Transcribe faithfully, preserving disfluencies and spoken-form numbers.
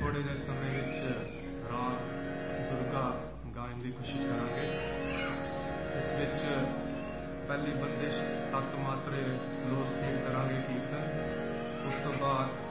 थोड़े ਜਿਹੇ ਸਮੇਂ ਵਿੱਚ ਰਾਗ ਦੁਰਗਾ ਗਾਉਣ ਦੀ ਕੋਸ਼ਿਸ਼ ਕਰਾਂਗੇ। ਇਸ ਵਿੱਚ ਪਹਿਲੀ ਬੰਦਿਸ਼ ਸੱਤ ਮਾਤਰੇ ਸਲੋ ਸਪੀਡ ਕਰਾਂਗੇ ਕੀਰਤਨ। ਉਸ ਤੋਂ ਬਾਅਦ